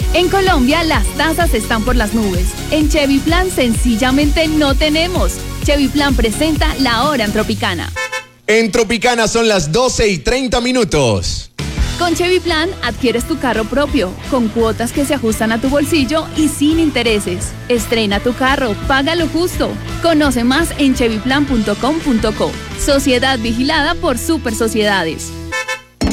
En Colombia las tasas están por las nubes. En Chevy Plan sencillamente no tenemos. Chevy Plan presenta La Hora en Tropicana. En Tropicana son las 12:30. Con Chevy Plan adquieres tu carro propio, con cuotas que se ajustan a tu bolsillo y sin intereses. Estrena tu carro, págalo justo. Conoce más en chevyplan.com.co. Sociedad vigilada por Super Sociedades.